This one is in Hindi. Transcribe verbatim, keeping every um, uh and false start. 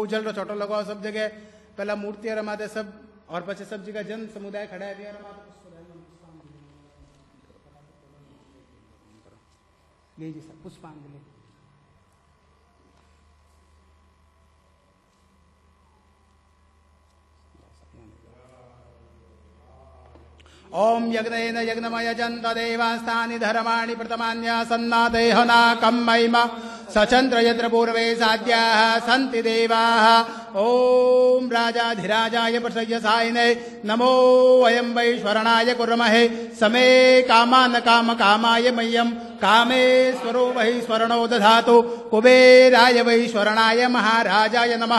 उजल रो छोटो लगाओ सब जगह पहला मूर्तियां रमाते सब और पचे सब जगह जन समुदाय खड़ा है लीजिए सर पुष्पांजलि। ओम यज्ञेन यज्ञमयजन्त देवास्तानि धर्माणि प्रथमान्यासन्नादेहना कम् महिमा सचन्द्र यत्र पूर्वे साध्याः सन्ति देवाः। ओम राजाधिराजाय प्रसय्यसायिने नमो वयं वैश्वरणाय कुर्महे समे कामान काम कामाय मह्यं कामेश्वरो वैश्वरणो दधातु कुबेराय वैश्वरणाय महाराजाय नमः।